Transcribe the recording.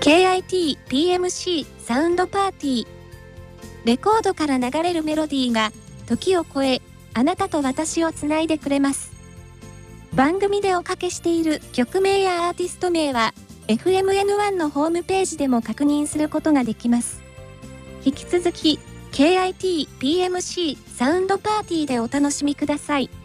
KIT PMC サウンドパーティー。レコードから流れるメロディーが時を超え、あなたと私をつないでくれます。番組でおかけしている曲名やアーティスト名は FMN1 のホームページでも確認することができます。引き続き KIT PMC サウンドパーティーでお楽しみください。